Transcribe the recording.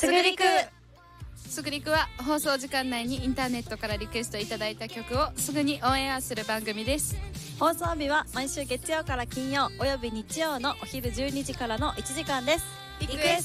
すぐりく。 すぐりくは放送時間内にインターネットからリクエストいただいた曲をすぐにオンエアする番組です。 放送日は毎週月曜から金曜および日曜のお昼12時からの1時間です。 リクエスト